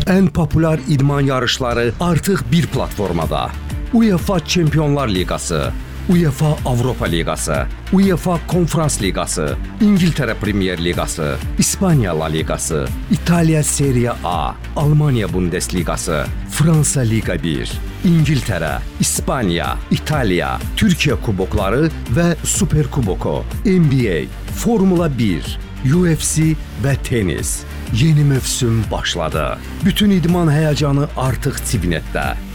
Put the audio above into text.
Ən populyar idman yarışları artıq bir platformada. UEFA Çempionlar Liqası, UEFA Avropa Liqası, UEFA Konferans Liqası, İngiltərə Premier Liqası, İspaniya La Liqası, İtaliya Serie A, Almanya Bundesliqası, Fransa Liqa 1, İngiltərə, İspaniya, İtaliya, Türkiyə kubokları və Super Kuboku, NBA, Formula 1, UFC və tenis. Yeni mövsüm başladı. Bütün idman həyəcanı artıq TVNet-də.